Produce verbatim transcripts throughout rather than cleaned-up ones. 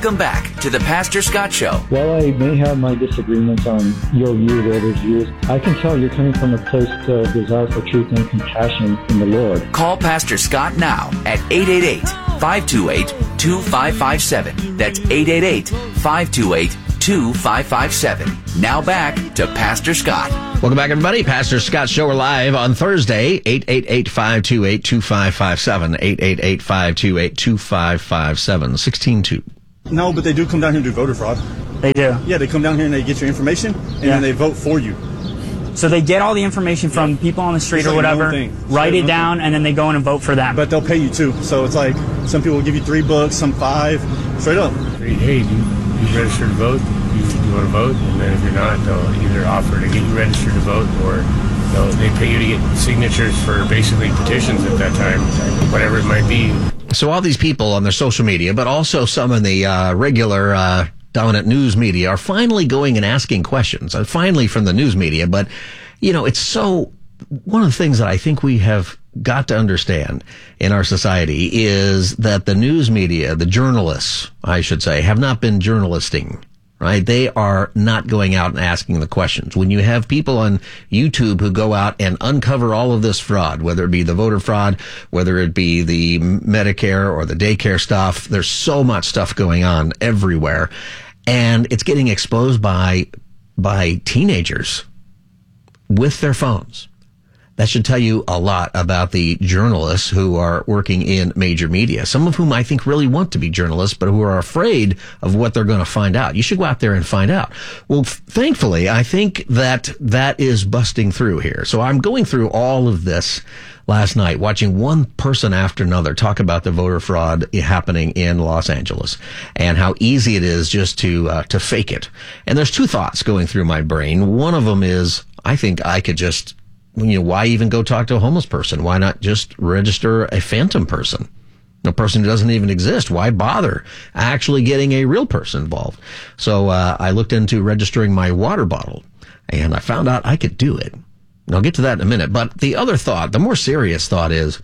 Welcome back to the Pastor Scott Show. While I may have my disagreements on your view, the other's views, I can tell you're coming from a place of desire for truth and compassion in the Lord. Call Pastor Scott now at eight eight eight, five two eight, two five five seven. That's eight eight eight, five two eight, two five five seven. Now back to Pastor Scott. Welcome back, everybody. Pastor Scott Show. We're live on Thursday, eight eight eight, five two eight, two five five seven, eight eight eight, five two eight, two five five seven, sixteen two. No, but they do come down here and do voter fraud. They do? Yeah, they come down here and they get your information, and yeah. then they vote for you. So they get all the information from people on the street or whatever, write it down, and then they go in and vote for them. But they'll pay you, too. So it's like some people will give you three books, some five, straight up. Hey, do you, you registered to vote? You, you want to vote? And then if you're not, they'll either offer to get you registered to vote, or they'll, they pay you to get signatures for basically petitions at that time, whatever it might be. So all these people on their social media, but also some in the uh, regular uh, dominant news media, are finally going and asking questions. Uh, finally from the news media. But, you know, it's so... One of the things that I think we have got to understand in our society is that the news media, the journalists, I should say, have not been journalisting. Right? They are not going out and asking the questions. When you have people on YouTube who go out and uncover all of this fraud, whether it be the voter fraud, whether it be the Medicare or the daycare stuff, there's so much stuff going on everywhere. And it's getting exposed by, by teenagers with their phones. That should tell you a lot about the journalists who are working in major media, some of whom I think really want to be journalists, but who are afraid of what they're going to find out. You should go out there and find out. Well, thankfully, I think that that is busting through here. So I'm going through all of this last night, watching one person after another talk about the voter fraud happening in Los Angeles and how easy it is just to uh, to fake it. And there's two thoughts going through my brain. One of them is, I think I could just... You know, why even go talk to a homeless person? Why not just register a phantom person? A person who doesn't even exist. Why bother actually getting a real person involved? So uh, I looked into registering my water bottle, and I found out I could do it. And I'll get to that in a minute. But the other thought, the more serious thought is,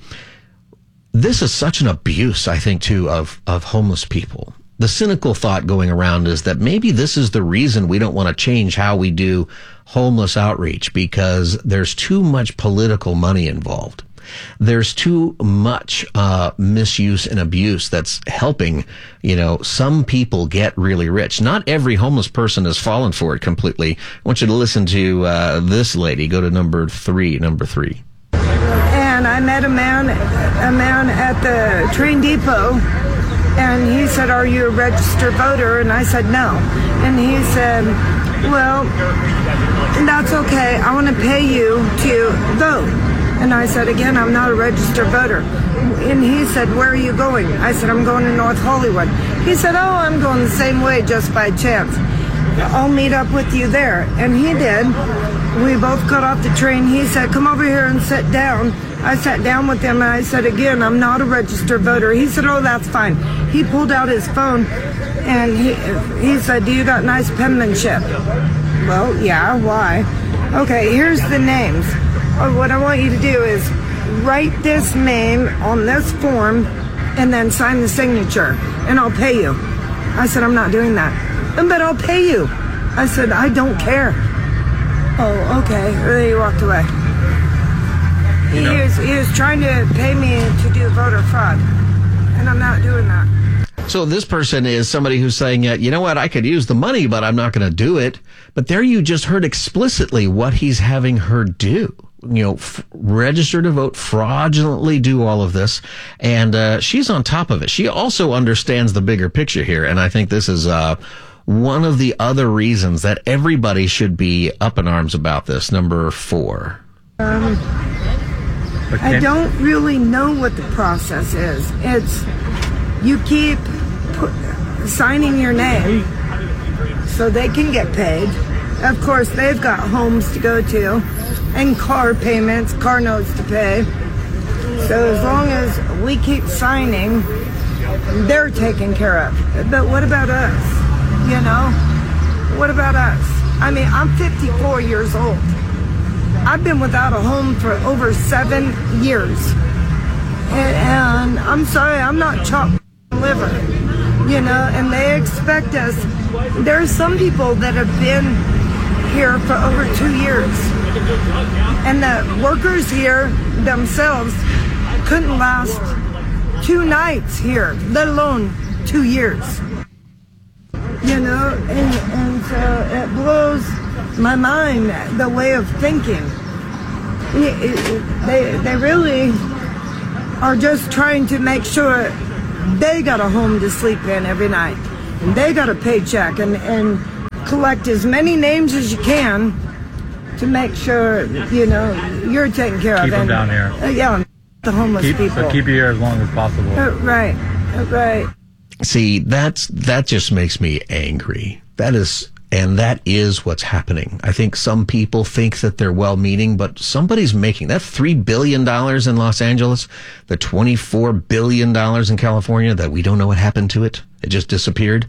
this is such an abuse, I think, too, of, of homeless people. The cynical thought going around is that maybe this is the reason we don't want to change how we do homeless outreach, because there's too much political money involved. There's too much uh misuse and abuse that's helping, you know, some people get really rich. Not every homeless person has fallen for it completely. I want you to listen to uh this lady. Go to number three, number three. And I met a man, a man at the train depot, and he said, "Are you a registered voter?" And I said, "No." And he said, "Well, that's okay. I want to pay you to vote." And I said, "Again, I'm not a registered voter." And he said, "Where are you going?" I said, "I'm going to North Hollywood." He said, "Oh, I'm going the same way just by chance. I'll meet up with you there." And he did. We both got off the train. He said, "Come over here and sit down." I sat down with him and I said, "Again, I'm not a registered voter." He said, "Oh, that's fine." He pulled out his phone and he he said, "Do you got nice penmanship?" Well, yeah, why? Okay, here's the names. Oh, what I want you to do is write this name on this form and then sign the signature, and I'll pay you. I said, "I'm not doing that." "But I'll pay you." I said, "I don't care." "Oh, okay." And he walked away. He was, he was trying to pay me to do voter fraud, and I'm not doing that. So this person is somebody who's saying, uh, you know what, I could use the money, but I'm not going to do it. But there you just heard explicitly what he's having her do. You know, f- register to vote, fraudulently do all of this. And uh, she's on top of it. She also understands the bigger picture here. And I think this is uh, one of the other reasons that everybody should be up in arms about this. Number four. Um, I don't really know what the process is. It's, you keep put, signing your name so they can get paid. Of course, they've got homes to go to and car payments, car notes to pay. So as long as we keep signing, they're taken care of. But what about us? You know? What about us? I mean, I'm fifty-four years old. I've been without a home for over seven years. And, and I'm sorry, I'm not chopped liver. you know, and they expect us. There are some people that have been here for over two years, and the workers here themselves couldn't last two nights here, let alone two years. You know, and, and so it blows my mind, the way of thinking. It, it, they, they really are just trying to make sure they got a home to sleep in every night, and they got a paycheck, and, and collect as many names as you can to make sure, you know, you're taken care of. Keep them and, down here. Uh, yeah, the homeless keep, people. So keep you here as long as possible. Uh, right, uh, right. See, that's that just makes me angry. That is, and that is what's happening. I think some people think that they're well-meaning, but somebody's making that three billion dollars in Los Angeles, the twenty-four billion dollars in California that we don't know what happened to it. It just disappeared.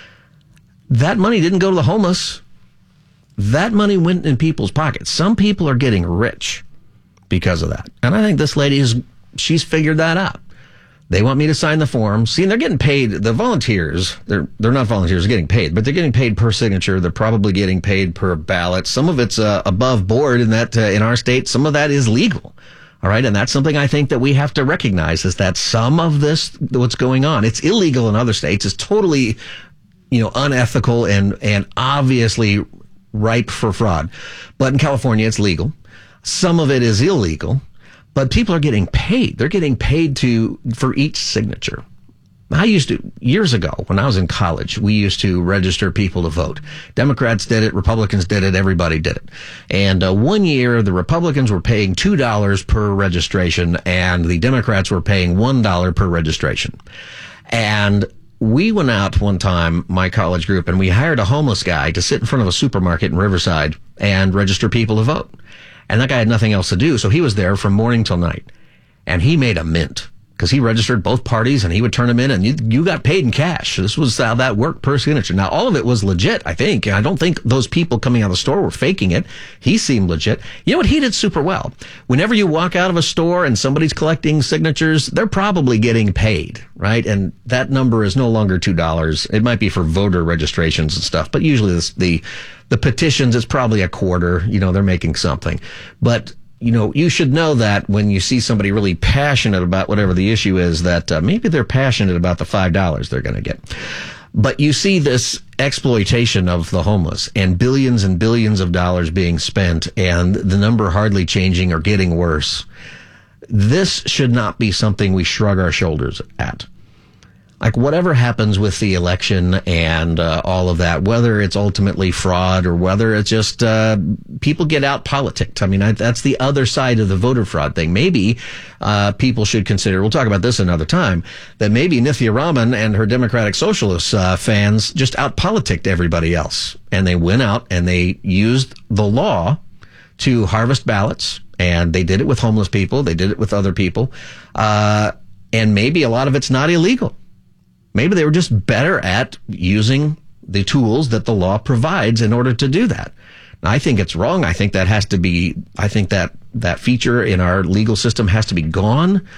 That money didn't go to the homeless. That money went in people's pockets. Some people are getting rich because of that. And I think this lady is, she's figured that out. They want me to sign the form. See, they're getting paid. The volunteers, they're they're not volunteers, they're getting paid, but they're getting paid per signature. They're probably getting paid per ballot. Some of it's uh, above board in that uh, in our state. Some of that is legal. All right, and that's something I think that we have to recognize, is that some of this, what's going on, it's illegal in other states. It's totally, you know, unethical and and obviously ripe for fraud. But in California, it's legal. Some of it is illegal. But people are getting paid. They're getting paid to for each signature. I used to, years ago, when I was in college, we used to register people to vote. Democrats did it, Republicans did it, everybody did it. And uh, one year, the Republicans were paying two dollars per registration, and the Democrats were paying one dollar per registration. And we went out one time, my college group, and we hired a homeless guy to sit in front of a supermarket in Riverside and register people to vote. And that guy had nothing else to do, so he was there from morning till night. And he made a mint, because he registered both parties, and he would turn them in, and you, you got paid in cash. This was how that worked per signature. Now, all of it was legit, I think. I don't think those people coming out of the store were faking it. He seemed legit. You know what? He did super well. Whenever you walk out of a store and somebody's collecting signatures, they're probably getting paid, right? And that number is no longer two dollars. It might be for voter registrations and stuff, but usually this, the the petitions, it's probably a quarter. You know, they're making something. But you know, you should know that when you see somebody really passionate about whatever the issue is, that uh, maybe they're passionate about the five dollars they're going to get. But you see this exploitation of the homeless and billions and billions of dollars being spent, and the number hardly changing or getting worse. This should not be something we shrug our shoulders at. Like, whatever happens with the election and uh, all of that, whether it's ultimately fraud or whether it's just uh, people get out politicked. I mean, I, that's the other side of the voter fraud thing. Maybe uh, people should consider, we'll talk about this another time, that maybe Nithya Raman and her Democratic Socialist uh, fans just out politicked everybody else. And they went out and they used the law to harvest ballots. And they did it with homeless people. They did it with other people. Uh, and maybe a lot of it's not illegal. Maybe they were just better at using the tools that the law provides in order to do that. Now, I think it's wrong. I think that has to be, I think that that feature in our legal system has to be gone.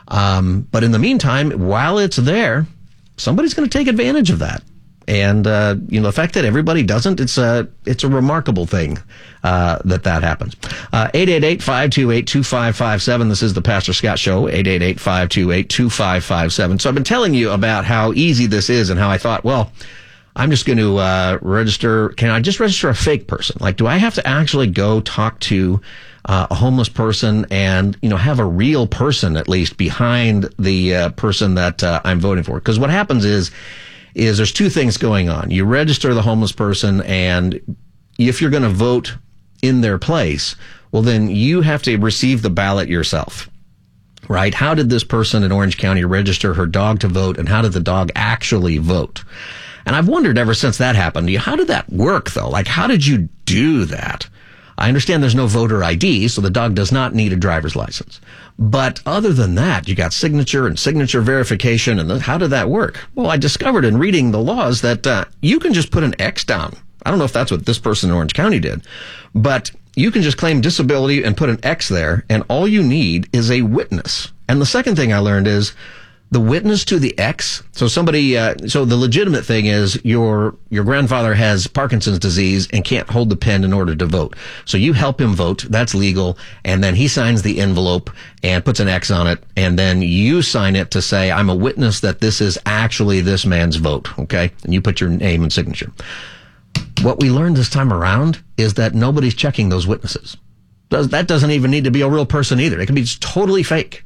Um, but in the meantime, while it's there, somebody's going to take advantage of that. And, uh, you know, the fact that everybody doesn't, it's a, it's a remarkable thing, uh, that that happens. Uh, eight eight eight, five two eight, two five five seven. This is the Pastor Scott Show, eight eight eight, five two eight, two five five seven. So I've been telling you about how easy this is and how I thought, well, I'm just going to, uh, register. Can I just register a fake person? Like, do I have to actually go talk to, uh, a homeless person and, you know, have a real person at least behind the, uh, person that, uh, I'm voting for? Because what happens is, is there's two things going on. You register the homeless person, and if you're going to vote in their place, well, then you have to receive the ballot yourself, right? How did this person in Orange County register her dog to vote, and how did the dog actually vote? And I've wondered ever since that happened, how did that work, though? Like, how did you do that? I understand there's no voter I D, so the dog does not need a driver's license. But other than that, you got signature and signature verification, and then how did that work? Well, I discovered in reading the laws that uh, you can just put an X down. I don't know if that's what this person in Orange County did, but you can just claim disability and put an X there, and all you need is a witness. And the second thing I learned is The witness to the ex. So somebody, uh, so the legitimate thing is your, your grandfather has Parkinson's disease and can't hold the pen in order to vote. So you help him vote. That's legal. And then he signs the envelope and puts an X on it. And then you sign it to say, I'm a witness that this is actually this man's vote. Okay. And you put your name and signature. What we learned this time around is that nobody's checking those witnesses. That doesn't even need to be a real person either. It can be just totally fake.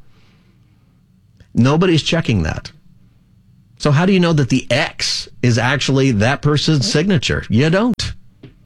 Nobody's checking that. So how do you know that the X is actually that person's signature? You don't.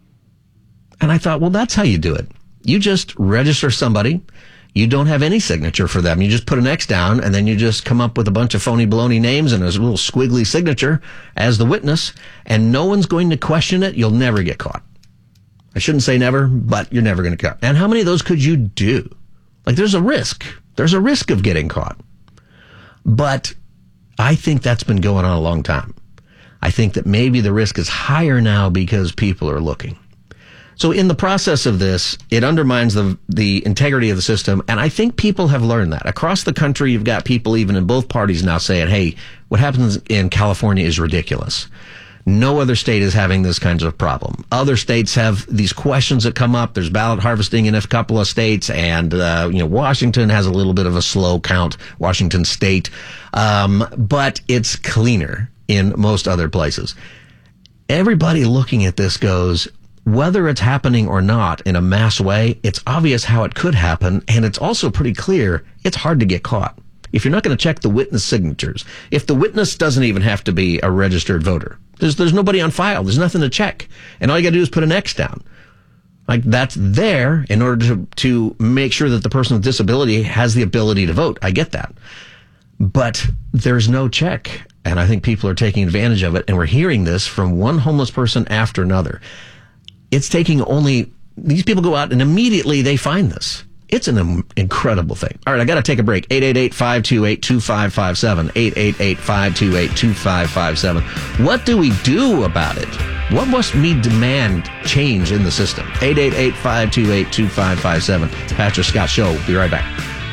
And I thought, well, that's how you do it. You just register somebody. You don't have any signature for them. You just put an X down, and then you just come up with a bunch of phony baloney names and a little squiggly signature as the witness, and no one's going to question it. You'll never get caught. I shouldn't say never, but you're never going to get caught. And how many of those could you do? Like, there's a risk. There's a risk of getting caught. But I think that's been going on a long time. I think that maybe the risk is higher now because people are looking. So in the process of this, it undermines the the integrity of the system, and I think people have learned that. Across the country, you've got people even in both parties now saying, hey, what happens in California is ridiculous. No other state is having this kind of problem. Other states have these questions that come up. There's ballot harvesting in a couple of states, and uh, you know, Washington has a little bit of a slow count, Washington State, um, but it's cleaner in most other places. Everybody looking at this goes, whether it's happening or not in a mass way, it's obvious how it could happen, and it's also pretty clear it's hard to get caught. If you're not going to check the witness signatures, if the witness doesn't even have to be a registered voter, there's there's nobody on file, there's nothing to check, and all you got to do is put an X down. Like, that's there in order to to make sure that the person with disability has the ability to vote. I get that, but there's no check, and I think people are taking advantage of it. And we're hearing this from one homeless person after another. It's taking only these people go out and immediately they find this. It's an um, incredible thing. All right, I got to take a break. eight eight eight, five two eight, two five five seven. eight eight eight, five two eight, two five five seven. What do we do about it? What must we demand change in the system? eight eight eight, five two eight, two five five seven. Pastor Scott Show. We'll be right back.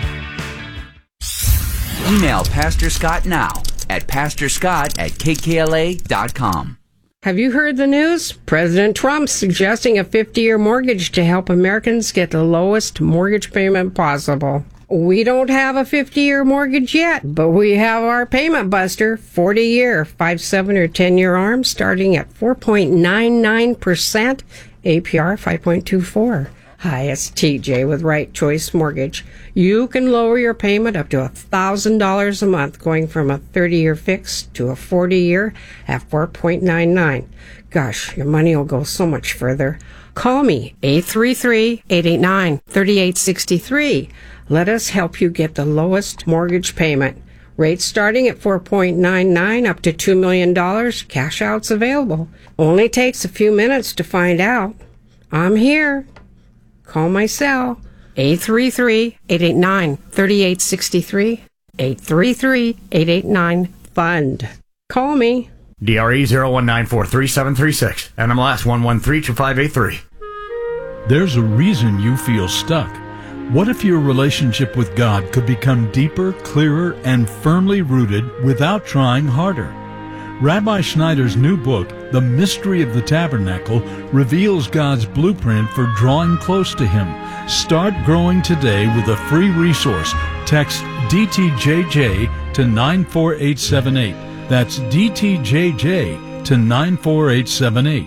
Email Pastor Scott now at pastor scott at k k l a dot com. Have you heard the news? President Trump suggesting a fifty-year mortgage to help Americans get the lowest mortgage payment possible. We don't have a fifty-year mortgage yet, but we have our payment buster, forty-year, five, seven, or ten-year ARM, starting at four point nine nine percent, A P R five point two four. Hi, it's T J with Right Choice Mortgage. You can lower your payment up to one thousand dollars a month, going from a thirty-year fix to a forty-year at four point nine nine. Gosh, your money will go so much further. Call me, eight three three, eight eight nine, three eight six three. Let us help you get the lowest mortgage payment. Rates starting at four point nine nine up to two million dollars. Cash outs available. Only takes a few minutes to find out. I'm here. Call my cell, eight three three, eight eight nine, three eight six three, eight three three, eight eight nine, FUND. Call me. D R E zero one nine four three seven three six, N M L S one one three two five eight three. There's a reason you feel stuck. What if your relationship with God could become deeper, clearer, and firmly rooted without trying harder? Rabbi Schneider's new book, The Mystery of the Tabernacle, reveals God's blueprint for drawing close to Him. Start growing today with a free resource. Text D T J J to nine four eight seven eight. That's D T J J to nine four eight seven eight.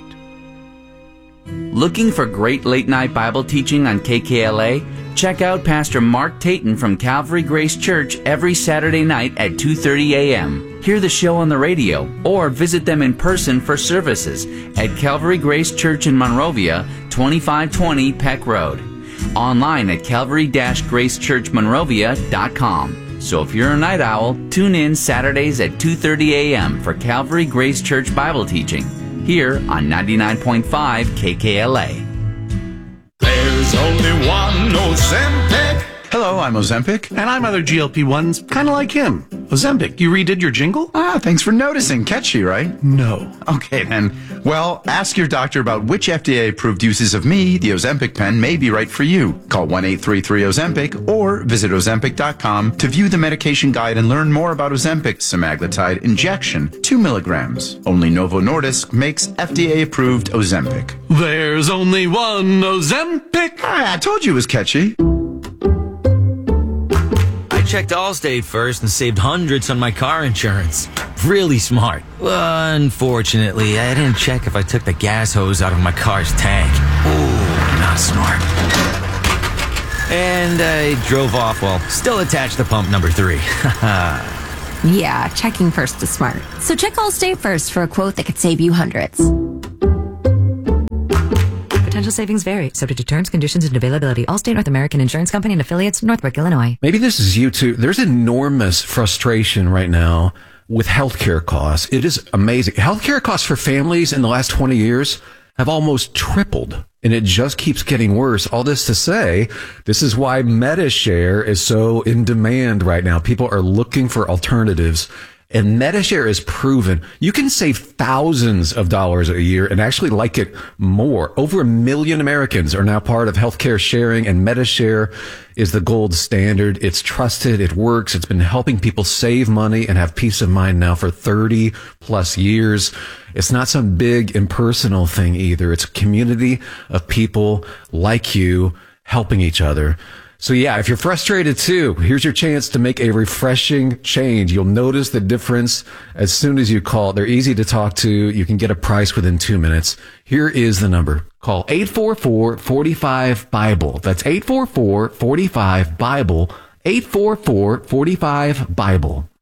Looking for great late-night Bible teaching on K K L A? Check out Pastor Mark Tayton from Calvary Grace Church every Saturday night at two thirty a.m. Hear the show on the radio or visit them in person for services at Calvary Grace Church in Monrovia, twenty-five twenty Peck Road. Online at calvary dash grace church monrovia dot com. So if you're a night owl, tune in Saturdays at two thirty a.m. for Calvary Grace Church Bible teaching here on ninety-nine point five K K L A. There's only one Ozempic. Hello, I'm Ozempic, and I'm other G L P ones, kind of like him. Ozempic, you redid your jingle? Ah, thanks for noticing. Catchy, right? No. Okay, then. Well, ask your doctor about which F D A-approved uses of me, the Ozempic pen, may be right for you. Call one eight three three Ozempic or visit Ozempic dot com to view the medication guide and learn more about Ozempic semaglutide injection, two milligrams. Only Novo Nordisk makes F D A-approved Ozempic. There's only one Ozempic. Ah, I told you it was catchy. I checked Allstate first and saved hundreds on my car insurance. Really smart. Unfortunately, I didn't check if I took the gas hose out of my car's tank. Ooh, not smart. And I drove off while still attached to pump number three. Yeah, checking first is smart. So check Allstate first for a quote that could save you hundreds. Potential savings vary, subject to terms, conditions, and availability. Allstate North American Insurance Company and affiliates, Northbrook, Illinois. Maybe this is you too. There's enormous frustration right now with healthcare costs. It is amazing. Healthcare costs for families in the last twenty years have almost tripled, and it just keeps getting worse. All this to say, this is why MediShare is so in demand right now. People are looking for alternatives. And MediShare is proven you can save thousands of dollars a year and actually like it more. Over a million Americans are now part of healthcare sharing, and MediShare is the gold standard. It's trusted. It works. It's been helping people save money and have peace of mind now for thirty plus years. It's not some big impersonal thing either. It's a community of people like you helping each other. So yeah, if you're frustrated too, here's your chance to make a refreshing change. You'll notice the difference as soon as you call. They're easy to talk to. You can get a price within two minutes. Here is the number. Call eight four four, four five, BIBLE. That's eight four four, four five, BIBLE. eight four four, four five, BIBLE.